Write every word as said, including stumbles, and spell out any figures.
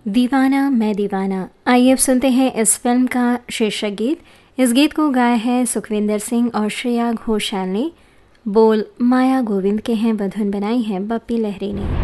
दीवाना मैं दीवाना। आइए अब सुनते हैं इस फिल्म का शीर्षक गीत। इस गीत को गाया है सुखविंदर सिंह और श्रेया घोषाल ने। बोल माया गोविंद के हैं, बधुन बनाई है बप्पी लहरी ने।